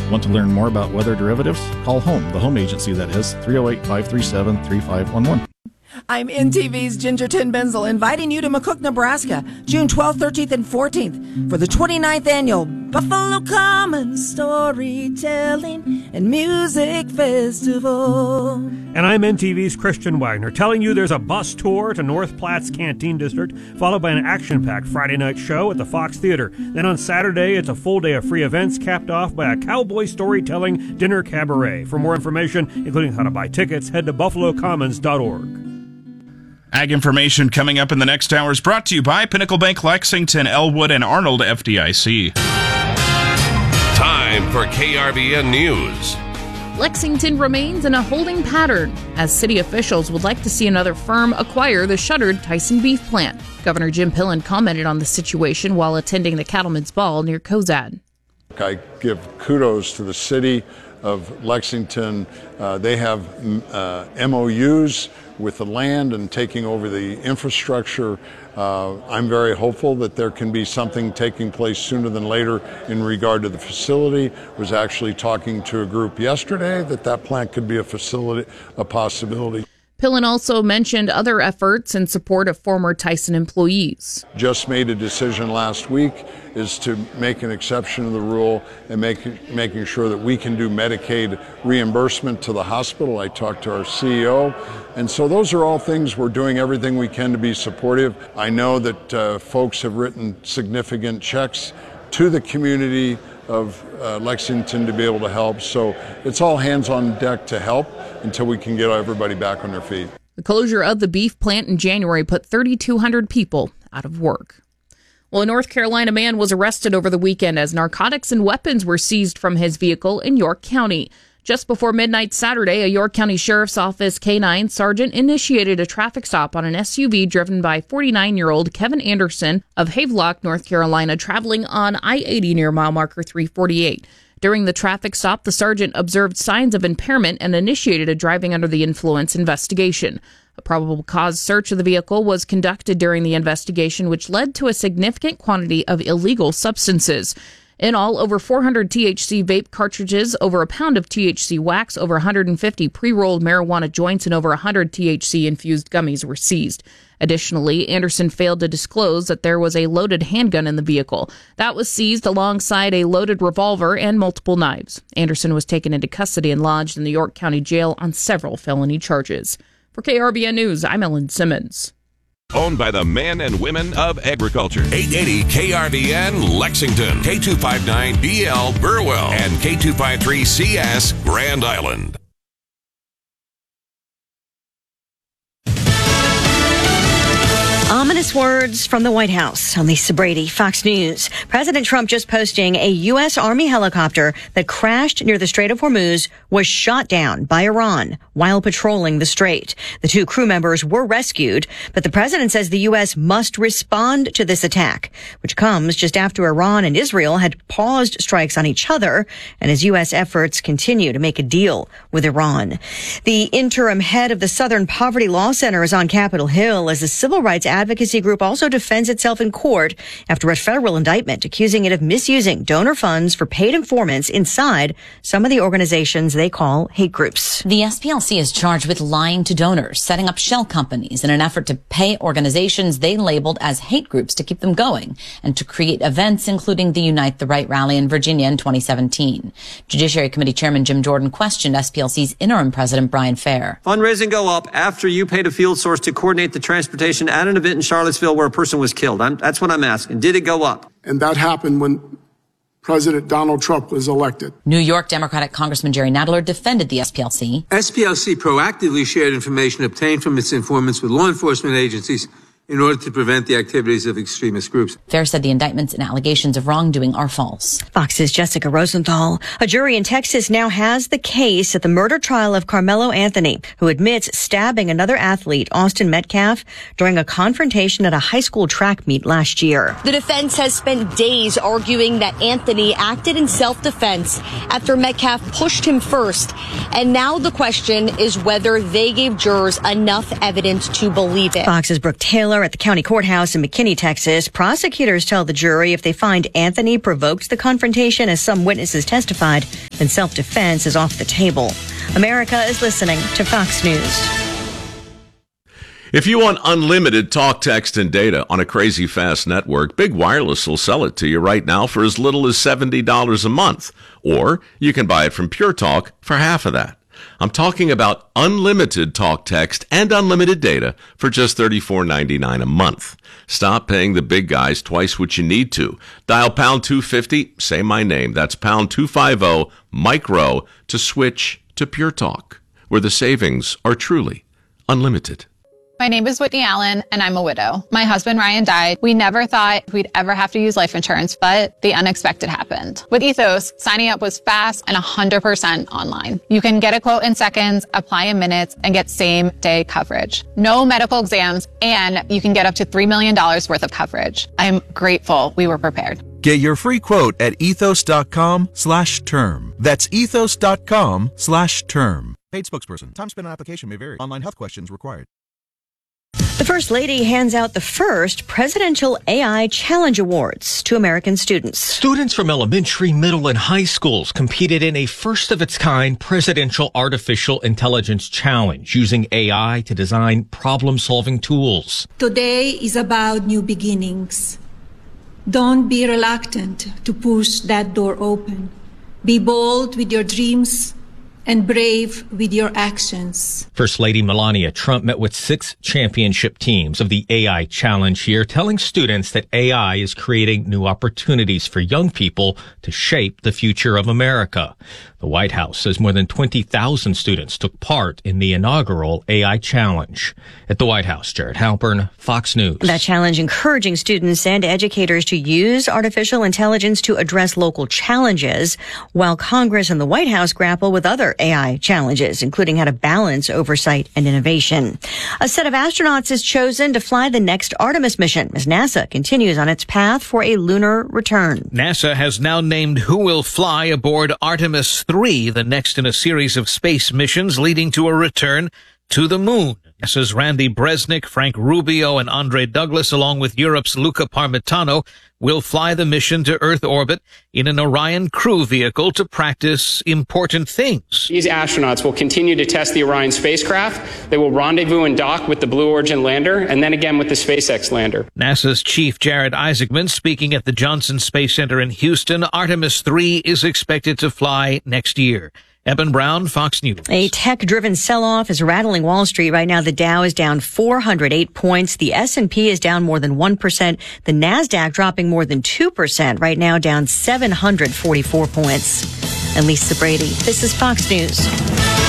Want to learn more about weather derivatives? Call HOME, the home agency that is, 308-537-3511. I'm NTV's Ginger Tin Benzel, inviting you to McCook, Nebraska, June 12th, 13th, and 14th for the 29th Annual Buffalo Commons Storytelling and Music Festival. And I'm NTV's Christian Wagner, telling you there's a bus tour to North Platte's Canteen District, followed by an action-packed Friday night show at the Fox Theater. Then on Saturday, it's a full day of free events, capped off by a cowboy storytelling dinner cabaret. For more information, including how to buy tickets, head to buffalocommons.org. Ag information coming up in the next hour is brought to you by Pinnacle Bank, Lexington, Elwood, and Arnold FDIC. Time for KRBN News. Lexington remains in a holding pattern as city officials would like to see another firm acquire the shuttered Tyson beef plant. Governor Jim Pillen commented on the situation while attending the Cattlemen's Ball near Cozad. I give kudos to the city of Lexington. They have MOUs with the land and taking over the infrastructure. I'm very hopeful that there can be something taking place sooner than later in regard to the facility. Was actually talking to a group yesterday that plant could be a possibility. Pillen also mentioned other efforts in support of former Tyson employees. Just made a decision last week is to make an exception to the rule and making sure that we can do Medicaid reimbursement to the hospital. I talked to our CEO. And so those are all things we're doing everything we can to be supportive. I know that folks have written significant checks to the community of Lexington to be able to help. So it's all hands on deck to help until we can get everybody back on their feet. The closure of the beef plant in January put 3,200 people out of work. Well, a North Carolina man was arrested over the weekend as narcotics and weapons were seized from his vehicle in York County. Just before midnight Saturday, a York County Sheriff's Office K-9 sergeant initiated a traffic stop on an SUV driven by 49-year-old Kevin Anderson of Havelock, North Carolina, traveling on I-80 near mile marker 348. During the traffic stop, the sergeant observed signs of impairment and initiated a driving under the influence investigation. A probable cause search of the vehicle was conducted during the investigation, which led to a significant quantity of illegal substances. In all, over 400 THC vape cartridges, over a pound of THC wax, over 150 pre-rolled marijuana joints, and over 100 THC-infused gummies were seized. Additionally, Anderson failed to disclose that there was a loaded handgun in the vehicle. That was seized alongside a loaded revolver and multiple knives. Anderson was taken into custody and lodged in the York County Jail on several felony charges. For KRBN News, I'm Ellen Simmons. Owned by the men and women of agriculture. 880 KRBN Lexington, K259BL Burwell, and K253CS Grand Island. Ominous words from the White House. I'm Lisa Brady, Fox News. President Trump just posting a U.S. Army helicopter that crashed near the Strait of Hormuz was shot down by Iran while patrolling the strait. The two crew members were rescued, but the president says the U.S. must respond to this attack, which comes just after Iran and Israel had paused strikes on each other and as U.S. efforts continue to make a deal with Iran. The interim head of the Southern Poverty Law Center is on Capitol Hill as the civil rights advocacy group also defends itself in court after a federal indictment accusing it of misusing donor funds for paid informants inside some of the organizations they call hate groups. The SPLC is charged with lying to donors, setting up shell companies in an effort to pay organizations they labeled as hate groups to keep them going, and to create events including the Unite the Right rally in Virginia in 2017. Judiciary Committee Chairman Jim Jordan questioned SPLC's interim president Brian Fair. Fundraising go up after you paid a field source to coordinate the transportation at an event in Charlottesville where a person was killed. That's what I'm asking. Did it go up? And that happened when President Donald Trump was elected. New York Democratic Congressman Jerry Nadler defended the SPLC. SPLC proactively shared information obtained from its informants with law enforcement agencies in order to prevent the activities of extremist groups. Fair said the indictments and allegations of wrongdoing are false. Fox's Jessica Rosenthal. A jury in Texas now has the case at the murder trial of Carmelo Anthony, who admits stabbing another athlete, Austin Metcalf, during a confrontation at a high school track meet last year. The defense has spent days arguing that Anthony acted in self-defense after Metcalf pushed him first. And now the question is whether they gave jurors enough evidence to believe it. Fox's Brooke Taylor. killer at the county courthouse in McKinney, Texas. Prosecutors tell the jury if they find Anthony provoked the confrontation, as some witnesses testified, then self-defense is off the table. America is listening to Fox News. If you want unlimited talk, text, and data on a crazy fast network, Big Wireless will sell it to you right now for as little as $70 a month. Or you can buy it from Pure Talk for half of that. I'm talking about unlimited talk, text, and unlimited data for just $34.99 a month. Stop paying the big guys twice what you need to. Dial pound 250, say my name. That's pound 250 micro to switch to Pure Talk, where the savings are truly unlimited. My name is Whitney Allen, and I'm a widow. My husband, Ryan, died. We never thought we'd ever have to use life insurance, but the unexpected happened. With Ethos, signing up was fast and 100% online. You can get a quote in seconds, apply in minutes, and get same-day coverage. No medical exams, and you can get up to $3 million worth of coverage. I'm grateful we were prepared. Get your free quote at ethos.com/term. That's ethos.com/term. Paid spokesperson. Time spent on application may vary. Online health questions required. The First Lady hands out the first Presidential AI Challenge Awards to American students. Students from elementary, middle, and high schools competed in a first-of-its-kind Presidential Artificial Intelligence Challenge using AI to design problem-solving tools. Today is about new beginnings. Don't be reluctant to push that door open. Be bold with your dreams and brave with your actions. First Lady Melania Trump met with 6 championship teams of the AI Challenge here, telling students that AI is creating new opportunities for young people to shape the future of America. The White House says more than 20,000 students took part in the inaugural AI Challenge. At the White House, Jared Halpern, Fox News. That challenge encouraging students and educators to use artificial intelligence to address local challenges, while Congress and the White House grapple with other AI challenges, including how to balance oversight and innovation. A set of astronauts is chosen to fly the next Artemis mission as NASA continues on its path for a lunar return. NASA has now named who will fly aboard Artemis 3, the next in a series of space missions leading to a return to the moon. NASA's Randy Bresnik, Frank Rubio, and Andre Douglas, along with Europe's Luca Parmitano, will fly the mission to Earth orbit in an Orion crew vehicle to practice important things. These astronauts will continue to test the Orion spacecraft. They will rendezvous and dock with the Blue Origin lander, and then again with the SpaceX lander. NASA's Chief Jared Isaacman speaking at the Johnson Space Center in Houston. Artemis 3 is expected to fly next year. Eben Brown, Fox News. A tech-driven sell-off is rattling Wall Street right now. The Dow is down 408 points. The S&P is down more than 1%. The NASDAQ dropping more than 2%, right now down 744 points. And Lisa Brady, this is Fox News.